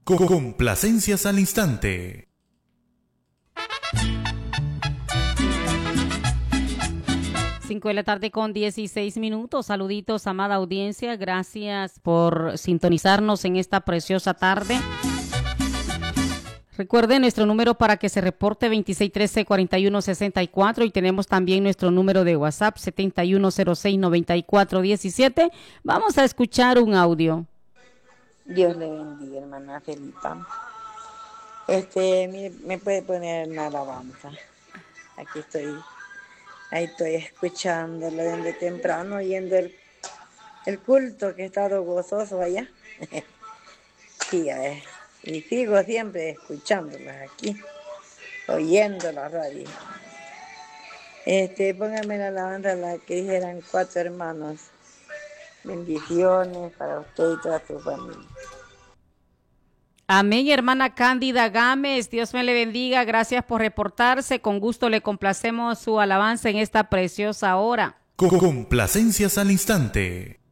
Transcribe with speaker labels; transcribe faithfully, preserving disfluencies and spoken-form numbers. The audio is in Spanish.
Speaker 1: Complacencias al instante.
Speaker 2: Cinco de la tarde con dieciséis minutos. Saluditos, amada audiencia. Gracias por sintonizarnos en esta preciosa tarde. Recuerde nuestro número para que se reporte veintiséis trece cuarenta y uno sesenta y cuatro y tenemos también nuestro número de WhatsApp setenta y uno cero seis noventa y cuatro diecisiete. Vamos a escuchar un audio.
Speaker 3: Dios le bendiga, hermana Felipa. Este, mire, me puede poner una alabanza. Aquí estoy, ahí estoy escuchándolo desde temprano, oyendo el, el culto que he estado gozoso allá. Sí, eh, y sigo siempre escuchándolos aquí, oyendo la radio. Este, póngame la alabanza, la que dijeran cuatro hermanos. Bendiciones para usted y toda su familia.
Speaker 2: Amén, hermana Cándida Gámez, Dios me le bendiga, gracias por reportarse, con gusto le complacemos su alabanza en esta preciosa hora.
Speaker 1: Complacencias al instante.